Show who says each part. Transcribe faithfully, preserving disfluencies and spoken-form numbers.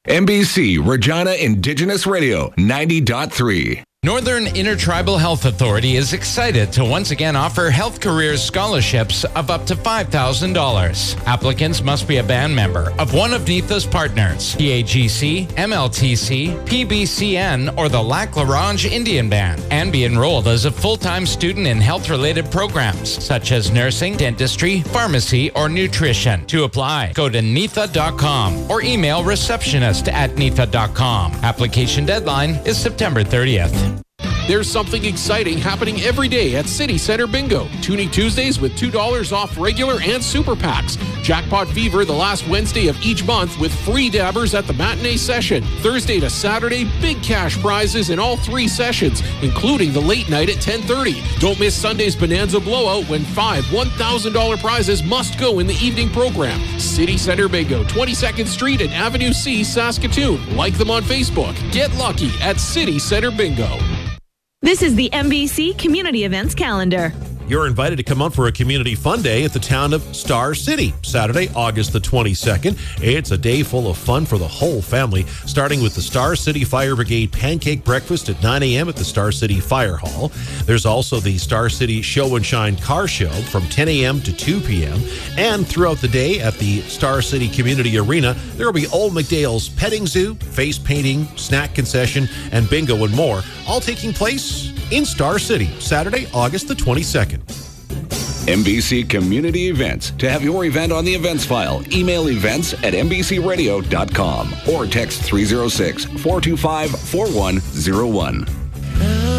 Speaker 1: N B C Regina Indigenous Radio ninety point three.
Speaker 2: Northern Intertribal Health Authority is excited to once again offer health careers scholarships of up to five thousand dollars. Applicants must be a band member of one of N I T Ha's partners, P A G C, M L T C, P B C N, or the Lac La Ronge Indian Band, and be enrolled as a full-time student in health-related programs, such as nursing, dentistry, pharmacy, or nutrition. To apply, go to N I T H A dot com or email receptionist at N I T H A dot com. Application deadline is September thirtieth.
Speaker 3: There's something exciting happening every day at City Center Bingo. Tuning Tuesdays with two dollars off regular and super packs. Jackpot Fever the last Wednesday of each month with free dabbers at the matinee session. Thursday to Saturday, big cash prizes in all three sessions, including the late night at ten thirty. Don't miss Sunday's Bonanza Blowout when five one thousand dollars prizes must go in the evening program. City Center Bingo, twenty-second Street and Avenue C, Saskatoon. Like them on Facebook. Get lucky at City Center Bingo.
Speaker 4: This is the N B C Community Events Calendar.
Speaker 5: You're invited to come out for a community fun day at the town of Star City, Saturday, August the twenty-second. It's a day full of fun for the whole family, starting with the Star City Fire Brigade pancake breakfast at nine a.m. at the Star City Fire Hall. There's also the Star City Show and Shine car show from ten a.m. to two p.m. And throughout the day at the Star City Community Arena, there will be Old McDale's petting zoo, face painting, snack concession, and bingo and more, all taking place in Star City, Saturday, August the twenty-second.
Speaker 1: N B C Community Events. To have your event on the events file, email events at N B C radio dot com or text three oh six, four two five, four one oh one.